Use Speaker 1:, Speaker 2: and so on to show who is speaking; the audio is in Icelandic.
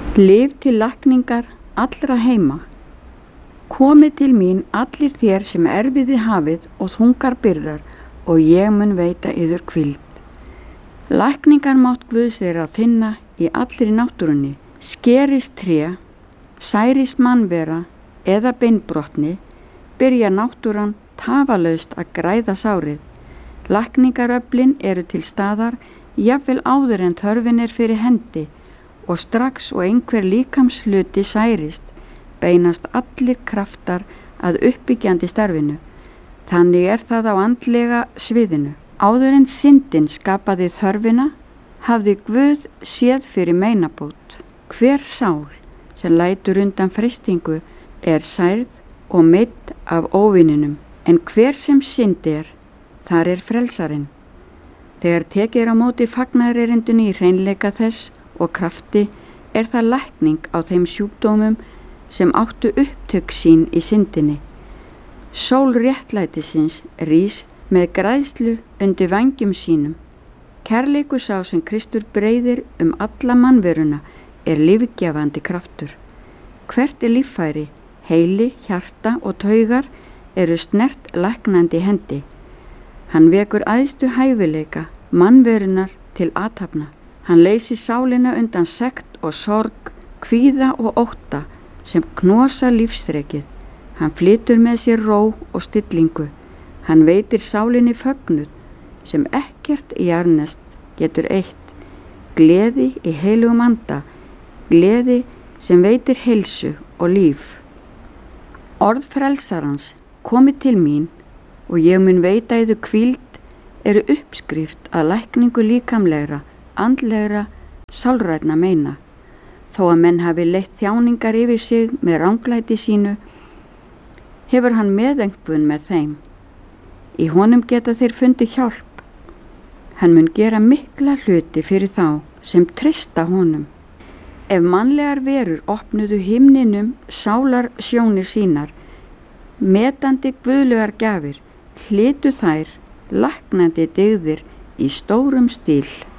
Speaker 1: Lyf til lækningar allra heima. Komið til mín allir þér sem erfiði hafið og þungar byrðar og ég mun veita yður hvíld. Lækningarmátt Guðs er að finna í allri náttúrunni. Skerist tré, særist mannvera eða beinbrotni, byrja náttúran tafalaust að græða sárið. Lækningaröflin eru til staðar, jafnvel áður en þörfin er fyrir hendi og strax og einhver líkamshluti særist, beinast allir kraftar að uppbyggjandi starfinu. Þannig er það á andlega sviðinu. Áður en syndin skapaði þörfina, hafði Guð séð fyrir meinabót. Hver sál sem lætur undan freistingu er særð og meidd af óvininum, en hver sem synd er, þar er frelsarinn. Þegar tekið er á móti fagnaðarerindunni í hreinleika þess og krafti, er það lækning á þeim sjúkdómum sem áttu upptök sín í syndinni. Sól réttlætisins rís með græðslu undir vængjum sínum. Kærleikur sá sem Kristur breiðir alla mannveruna er lífgjafandi kraftur. Hvert er líffæri, heili, hjarta og taugar eru snert læknandi hendi. Hann vekur æðstu hæfileika mannverunar til athafna. Hann leysir sálina undan sekt og sorg, kvíða og ótta sem knosa lífsþrekið. Hann flytur með sér ró og stillingu. Hann veitir sálinni fögnuð sem ekkert jarðnest getur eytt. Gleði í heilugum anda, gleði sem veitir heilsu og líf. Orð frelsarans komið til mín og ég mun veita yður hvíld eru uppskrift að lækningu líkamlegra, andlegra, sálrænna meina. Þó að menn hafi leitt þjáningar yfir sig með ranglæti sínu, hefur hann meðengbun með þeim. Í honum geta þeir fundið hjálp. Hann mun gera mikla hluti fyrir þá sem treysta honum. Ef mannlegar verur opnuðu himninum sálar sjónir sínar, metandi guðlegar gjafir, hlytu þær læknandi dygðir í stórum stíl.